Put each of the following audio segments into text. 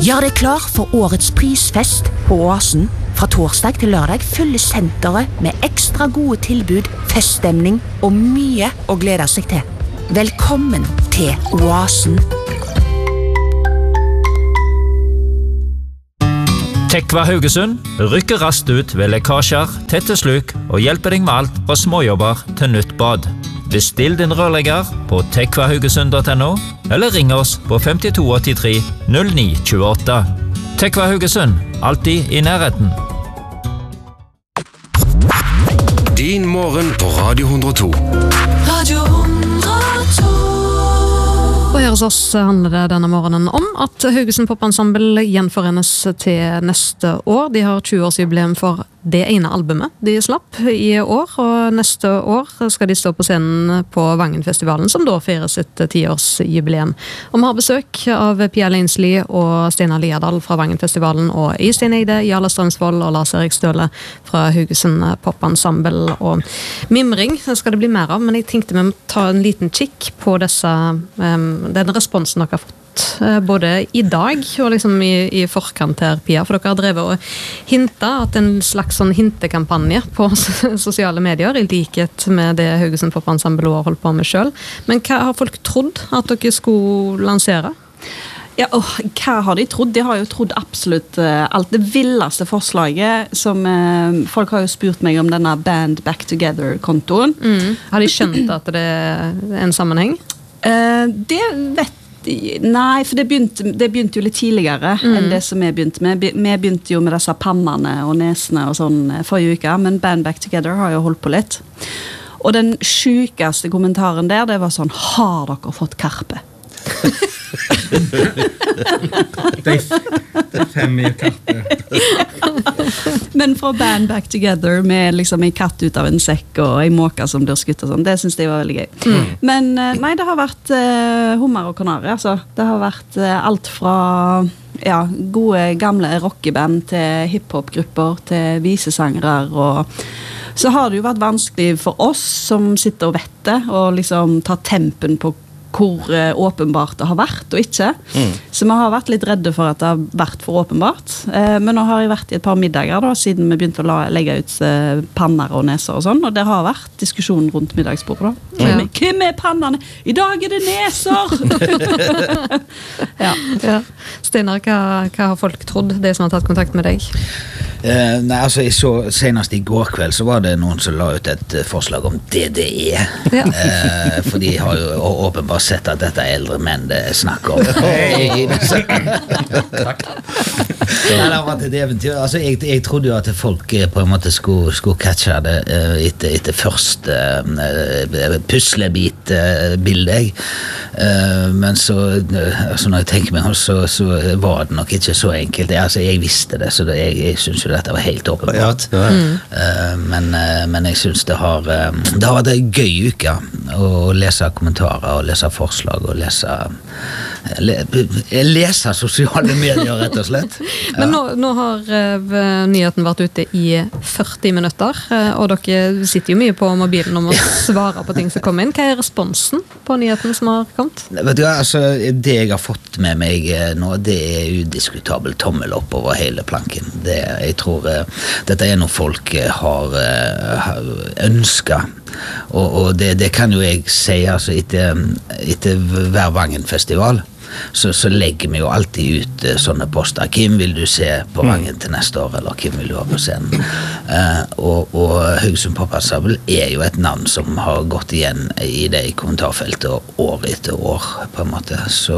Gjør deg klar for årets prisfest på Oasen. Fra torsdag til lørdag fyller senteret med ekstra gode tilbud, feststemning og mye å glede seg til. Velkommen til Oasen. Tekva Haugesund rykker raskt ut ved lekkasjer, tette sluk og hjelper deg med alt fra småjobber til nytt bad. Bestill din rørlegger på tekvahaugesund.no eller ring oss på 5283 0928. Tekva Haugesund, alltid i nærheten. Din morgen på Radio 102. Radio 102. Og her hos oss handler det denne morgenen om at Haugesund Popensemble gjenforenes til neste år. De har 20-årsjubileum for det ene albumet de slapp i år, og neste år skal de stå på scenen på Vangenfestivalen, som da firer sitt 10-årsjubileum. Og vi har besøk av Pia Leinsley og Steinar Liadal fra Vangenfestivalen, og Øystein Eide, Jarle Strømsvold og Lars Erik Støle fra Haugesund Popensemble. Og mimring skal det bli mer av, men jeg tenkte vi må ta en liten kikk på den responsen dere har fått både i dag og liksom i forkant her, Pia, for dere har drevet og hintet at en slags sånn hintekampanje på sosiale medier, i likhet med det Haugesund Popensemble har holdt på med selv. Men hva har folk trodd at dere skulle lansere? Ja, hva har de trodd? De har jo trodd absolutt alt det villeste forslaget som folk har jo spurt meg om denne Band Back Together-kontoen. Har de skjønt at det er en sammenheng? Det vet Nei, for det begynte jo litt tidligere enn det som vi begynte med. Vi begynte jo med disse pannene og nesene og sånn forrige uke, men Band Back Together har jo holdt på litt. Og den sykeste kommentaren der, det var sånn, har dere fått Karpe? Det er 5 i Karpe. Men fra Band Back Together med liksom en katt ut av en sekk og en måke som blir skutt og sånn, det synes jeg var veldig gøy. Men nei, det har vært hummer og kanari, altså. Det har vært alt fra gode gamle rockeband til hiphopgrupper til visesangere, og så har det jo vært vanskelig for oss som sitter og vet det, og liksom ta tempen på hvor åpenbart det har vært og ikke. Så vi har vært litt redde for at det har vært for åpenbart. Men nå har jeg vært i et par middager da, siden vi begynte å legge ut panner og neser og sånn, og det har vært diskusjon rundt middagsbordet da. Hvem er pannerne? I dag er det neser! Ja. Steinar, hva har folk trodd, de som har tatt kontakt med deg? Nei, altså jeg så senest i går kveld så var det noen som la ut et forslag om DDE for de har jo åpenbart sett at dette er eldre menn det snakker om. Takk. Nei, det har vært et eventyr. Altså jeg trodde jo at folk på en måte skulle catche det etter første puslebit-bildet, men så når jeg tenker meg om så var det nok ikke så enkelt. Altså jeg visste det, så jeg synes jo dette var helt åpenbart. Men jeg synes det har vært en gøy uke å lese kommentarer og lese forslag og lese sosiale medier rett og slett. Men nå har nyheten vært ute i 40 minutter, og dere sitter jo mye på mobilen om å svare på ting som kommer inn. Hva er responsen på nyheten som har kommet? Vet du hva, altså, det jeg har fått med meg nå, det er udiskutabel tommel opp over hele planken. Jeg tror dette er noe folk har ønsket, og det kan jo jeg si, altså etter hver Vangenfestival så legger vi jo alltid ut sånne poster. Hvem vil du se på Vangen til neste år, eller hvem vil du ha på scenen? Og Haugesund Popensemble er jo et navn som har gått igjen i det kommentarfeltet år etter år, på en måte.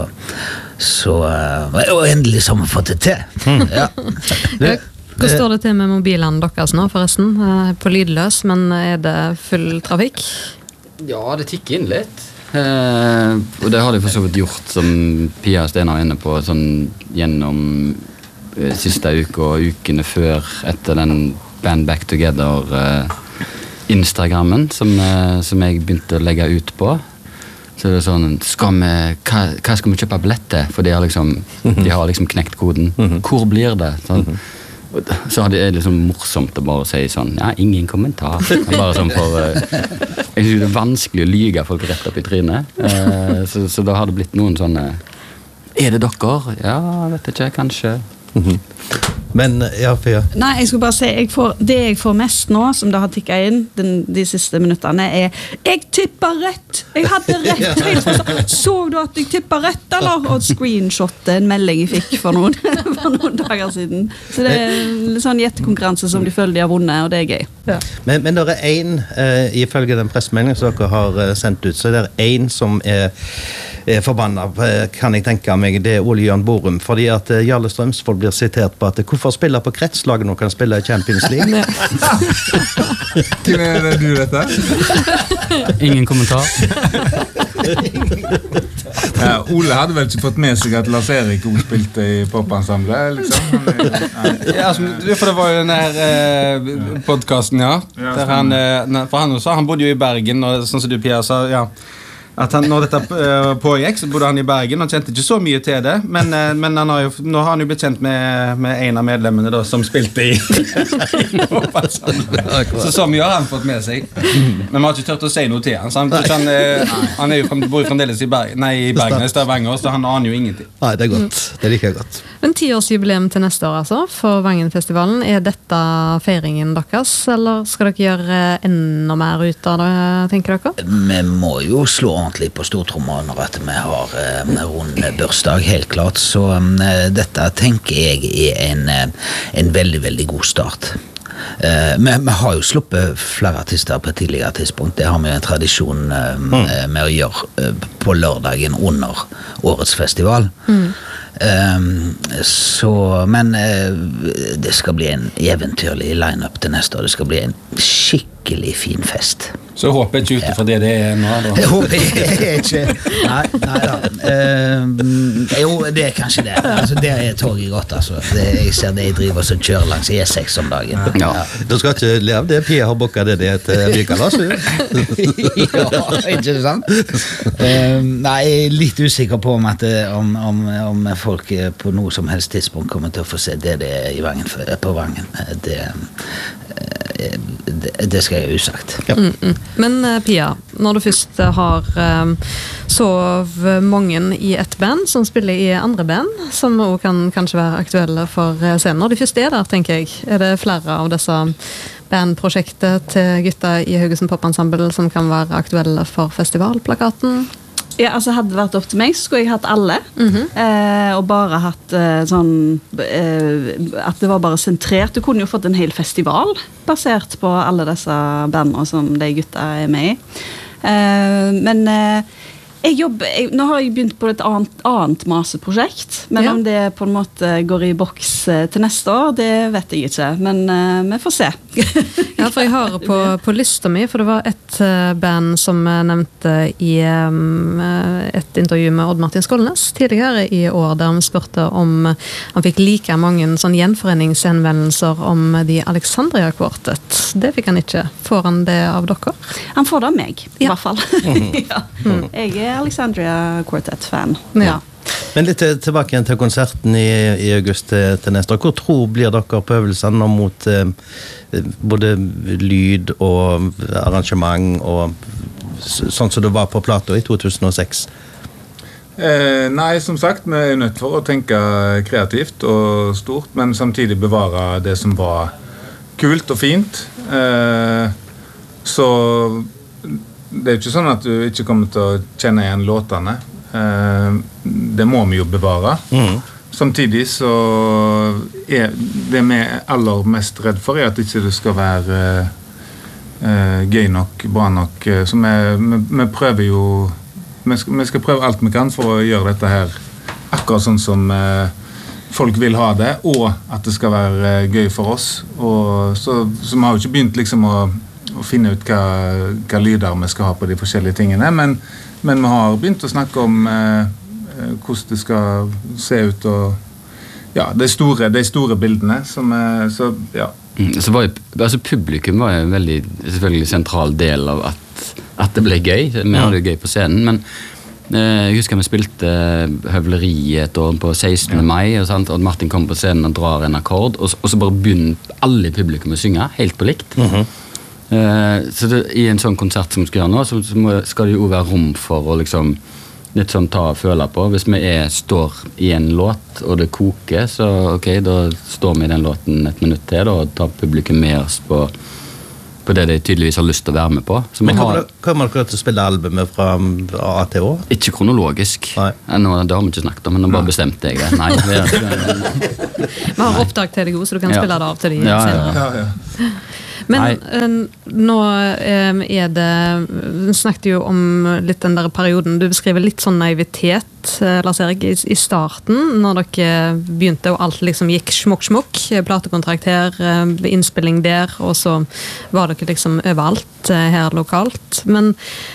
Og endelig så har vi fått det til. Hvordan står det til med mobilene deres nå, forresten? På lydløs, men er det full trafikk? Ja, det tikker inn litt. Og det har de for så vidt gjort, som Pia og Steinar er inne på, sånn gjennom siste uke og ukene før, etter den Band Back Together Instagrammen som jeg begynte å legge ut på. Så det er sånn, hva skal vi kjøpe billetter? For de har liksom knekt koden. Hvor blir det? Sånn. Så er det liksom morsomt å bare si sånn, ingen kommentar. Bare sånn jeg synes det er vanskelig å lyge folk rett opp i trynet. Så da har det blitt noen sånne det dere? Ja, vet ikke, kanskje. Men, ja, Pia. Nei, jeg skulle bare si, det jeg får mest nå, som det har tikket inn de siste minuttene, jeg tipper rett! Jeg hadde rett! Så du at jeg tipper rett, eller? Og screenshotte en melding jeg fikk for noen dager siden. Så det litt sånn gjettekonkurranse som de føler de har vunnet, og det gøy. Ja. Men det en, ifølge den pressemeldingen som dere har sendt ut, så det en som er forbannet, kan jeg tenke meg, det Ole Jørn Borum, fordi at Jarle Strømsvold blir sitert på at hvorfor spille på kretslaget når kan spille i Champions League? Hvem det du vet det? Ingen kommentar. Ja, Ole hadde vel ikke fått med seg at Lars Erik også spilte i popensemblet, liksom? Ja, for det var jo den her podcasten, ja. Der han bodde jo i Bergen, og sånn som du, Pia, sa, ja. At når dette pågikk, så bodde han i Bergen. Han kjente ikke så mye til det, men nå har han jo blitt kjent med en av medlemmene da, som spilte i så mye har han fått med seg. Men vi har ikke tørt å si noe til han. Så han bor jo fremdeles i Bergen, i Stavanger, så han aner jo ingenting. Nei, det godt. Det liker jeg godt. Men 10-årsjubileum til neste år, altså, for Vangenfestivalen. Er dette feiringen deres, eller skal dere gjøre enda mer ut av det, tenker dere? Vi må jo slå ordentlig på stortromma når at vi har rund børsdag, helt klart. Så dette tenker jeg en veldig, veldig god start. Vi har jo sluppet flere artister på et tidligere tidspunkt. Det har vi en tradisjon med å gjøre på lørdagen under årets festival. Men det skal bli en eventyrlig line-up til neste år. Det skal bli en skikkelig fin fest. Så håper jeg ikke ute for det er nå da. Jeg håper jeg ikke. Nei da. Jo, det er kanskje det. Altså, det er toget godt, altså. Jeg ser det jeg driver og kjører langs E6 om dagen. Ja. Du skal ikke leve det, Pia har bokket det et bykalas. Ja, ikke det sant? Nei, jeg er litt usikker på om folk på noe som helst tidspunkt kommer til å få se det i på Vangen. Det skal jeg usagt. Ja. Men Pia, når du først har sov mange i et band som spiller i andre band, som også kan kanskje være aktuelle for scenen. Når de først er der, tenker jeg, er det flere av disse bandprosjektet til gutta i Haugesund Popensemble som kan være aktuelle for festivalplakaten? Ja, altså hadde det vært opp til meg, så skulle jeg hatt alle. Og bare hatt sånn at det var bare sentrert. Du kunne jo fått en hel festival basert på alle disse bandene som de gutta er med i. Men nå har jeg begynt på et annet maseprosjekt, men om det på en måte går i boks til neste år, det vet jeg ikke, men vi får se. Ja, for jeg har på lista mi, for det var et band som jeg nevnte i et intervju med Odd Martin Skolnes tidligere i år, der han spurte om han fikk like mange sånn gjenforeningshenvendelser om de Alexandria Quartet. Det fikk han ikke. Får han det av dere? Han får det av meg, i hvert fall. Ja. Jeg er Alexandria Quartet-fan. Ja. Men litt tilbake igjen til konserten i august til neste år. Hvor tro blir dere på øvelsene mot både lyd og arrangement og sånn som det var på Plato i 2006? Nei, som sagt, vi er nødt for å tenke kreativt og stort, men samtidig bevare det som var kult og fint. Så det er ikke sånn at du ikke kommer til å kjenne igjen låtene. Det må vi jo bevare. Samtidig så er det vi aller mest redd for at ikke det skal være gøy nok, bra nok. Så vi prøver jo vi skal prøve alt vi kan for å gjøre dette her akkurat sånn som folk vil ha det, og at det skal være gøy for oss. Og så vi har jo ikke begynt liksom å finne ut hva lyder vi skal ha på de forskjellige tingene, men vi har begynt å snakke om hvordan det skal se ut, og ja, de store bildene som så ja. Så altså publikum var en veldig selvfølgelig sentral del av at det ble gøy. Vi hadde det gøy på scenen, men jeg husker vi spilte høvleri et år på 16. mai, og Martin kom på scenen og drar en akkord, og så bare begynner alle publikum å synge, helt på likt. Så i en sånn konsert som vi skal gjøre nå, så skal det jo være rom for å liksom litt sånn ta og føle på. Hvis vi står i en låt, og det koker, så ok, da står vi i den låten et minutt til, da, og tar publikum med oss på det de tydeligvis har lyst til å være med på. Så men kommer dere til å spille albumet fra A til Å? Ikke kronologisk. Nå, det har vi ikke snakket om, men nå bare bestemte jeg det. Nei, vi har opptak til det gode, så du kan spille det av til de senere. Ja. Men nå det du snakket jo om litt den der perioden, du beskriver litt sånn naivitet, Lars Erik, i starten, når dere begynte og alt liksom gikk smokk, platekontrakt her, innspilling der, og så var dere liksom overalt her lokalt. Men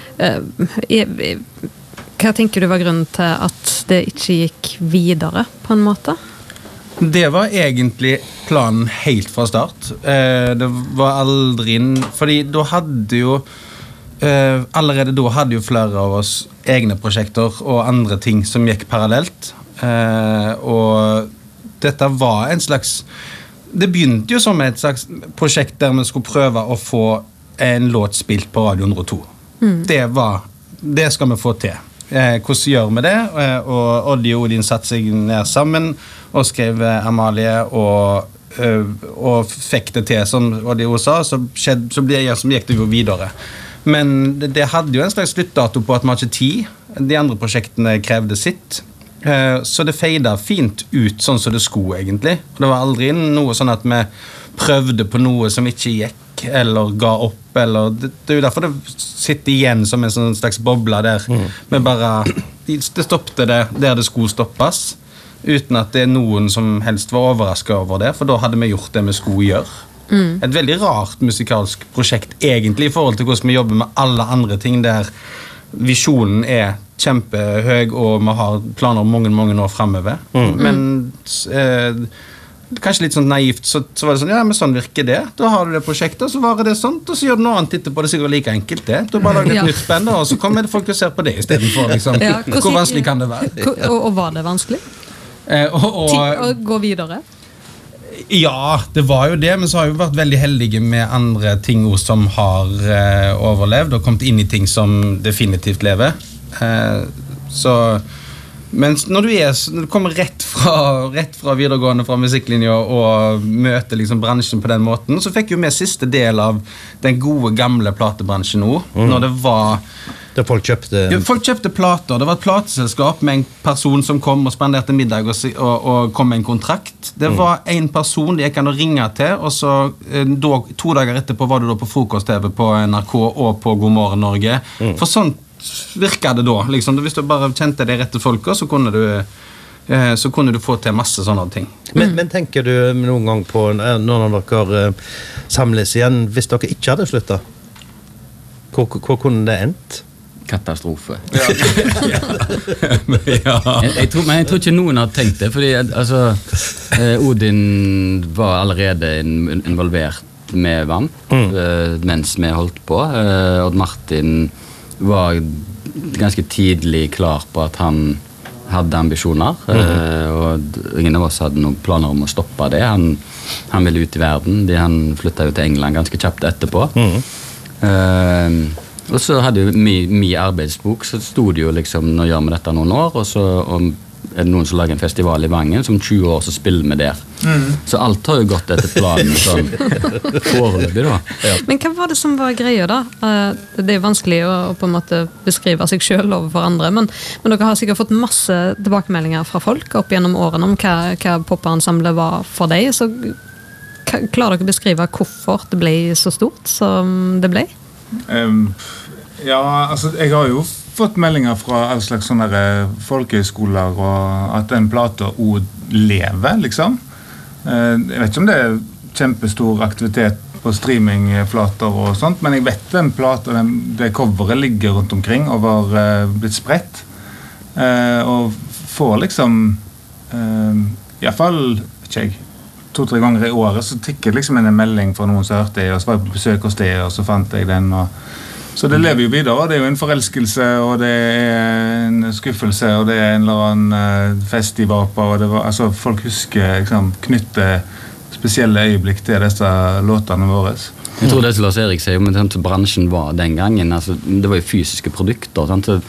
hva tenker du var grunnen til at det ikke gikk videre på en måte? Det var egentlig planen helt fra start. Det var aldri... Fordi da hadde jo... Allerede da hadde jo flere av oss egne prosjekter og andre ting som gikk parallelt. Og dette var en slags... Det begynte jo som et slags prosjekt der vi skulle prøve å få en låt spilt på Radio 102. Det skal vi få til. Hvordan gjør vi det? Og Oddi og Odin satte seg ned sammen og skrev Amalie og fikk det til som Oddi og sa, så gikk det jo videre. Men det hadde jo en slags sluttdato på at vi har ikke tid. De andre prosjektene krevde sitt. Så det feidet fint ut sånn som det skulle egentlig. Det var aldri noe sånn at vi prøvde på noe som ikke gikk eller ga opp, eller det er jo derfor det sitter igjen som en sånn slags boble der men bare, det stoppte det der det skulle stoppes uten at det noen som helst var overrasket over det, for da hadde vi gjort det vi skulle gjøre. Et veldig rart musikalsk prosjekt egentlig i forhold til hvordan vi jobber med alle andre ting der visjonen kjempehøy og vi har planer mange år fremover. Men kanskje litt sånn naivt, så var det sånn, ja, men sånn virker det. Da har du det prosjektet, så var det sånt, og så gjør du noe annet etterpå, det er sikkert like enkelt det. Du bare lager et nytt band, og så kommer det folk og ser på det i stedet for, liksom. Hvor vanskelig kan det være? Og var det vanskelig? Å gå videre? Ja, det var jo det, men så har vi vært veldig heldige med andre ting som har overlevd, og kommet inn i ting som definitivt lever. Men når du kommer rett fra videregående fra musikklinja og møter liksom bransjen på den måten, så fikk jo vi siste del av den gode gamle platebransjen nå, når det var da folk kjøpte plater. Det var et plateselskap med en person som kom og spanderte middag og kom med en kontrakt. Det var en person de kan ringe til, og så 2 dager etterpå var du da på frokost-TV på NRK og på God Morgen Norge. For sånn virker det da, liksom. Hvis du bare kjente de rette folka, så kunne du få til masse sånne ting. Men tenker du noen gang på når dere samles igjen, hvis dere ikke hadde sluttet? Hvor kunne det endt? Katastrofe. Jeg tror ikke noen har tenkt det, fordi Odin var allerede involvert med vann mens vi holdt på. Odd Martin var ganske tidlig klar på at han hadde ambisjoner, og ingen av oss hadde noen planer om å stoppe det. Han ville ut i verden. Han flyttet jo til England ganske kjapt etterpå. Og så hadde jo min arbeidsbok, så stod det jo liksom, nå gjør vi dette noen år, og så er det noen som lager en festival i Vangen, som 20 år så spiller vi der. Så alt har jo gått etter planen sånn foreløpig da. Men hva var det som var greia da? Det er vanskelig å på en måte beskrive seg selv overfor andre, men dere har sikkert fått masse tilbakemeldinger fra folk opp gjennom årene om hva popensemblet var for deg, så klarer dere beskrive hvorfor det ble så stort som det ble? Ja, altså jeg har jo fått meldinger fra alle slags sånne folkehøyskoler og at den plata lever, liksom. Jeg vet ikke om det er kjempestor aktivitet på streamingflater og sånt, men jeg vet den plata, det coveret ligger rundt omkring og var blitt spredt. Og får liksom i hvert fall, ikke jeg, 2-3 ganger i året så tikker liksom en melding fra noen som hørte det, og så var jeg på besøk hos det, og så fant jeg den, så det lever jo videre, og det er jo en forelskelse, og det er en skuffelse, og det er en eller annen fest de var på, og altså folk husker, liksom, knytte spesielle øyeblikk til disse låtene våre. Jeg tror det som Lars Erik sier, men bransjen var den gangen, altså, det var jo fysiske produkter, sant? Så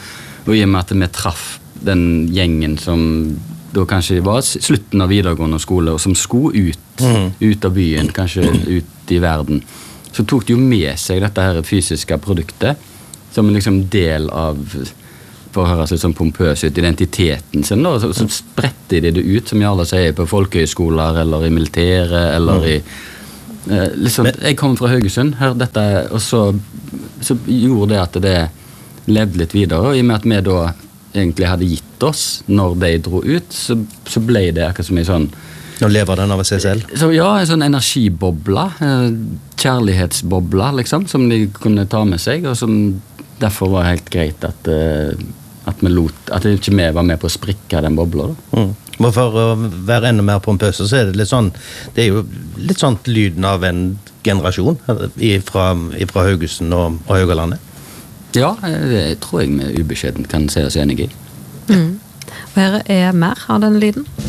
Og I og med at vi traff den gjengen som da kanskje var slutten av videregående skole, og som skulle ut av byen, kanskje ut I verden, så tok de jo med seg dette her fysiske produktet, som en liksom del av, for å høres litt sånn pompøs ut, identiteten sin, da, så spretter de det ut, som alle sier, på folkehøyskoler, eller I militæret, eller I liksom, jeg kommer fra Haugesund, hør dette, og så gjorde det at det levde litt videre, og I og med at vi da egentlig hadde gitt oss når de dro ut, så ble det akkurat som en sånn Nå lever den av seg selv? Så ja, en sånn energibobla, kjærlighetsbobla, liksom, som de kunne ta med seg, og som derfor var helt greit at ikke vi var med på å sprikke den bobla. For å være enda mer pompøs, så det litt sånn, det jo litt sånn lyden av en generasjon fra Haugesund og Haugalandet. Ja, det tror jeg med ubeskjedent kan se oss enige I. Og her mer av den lyden.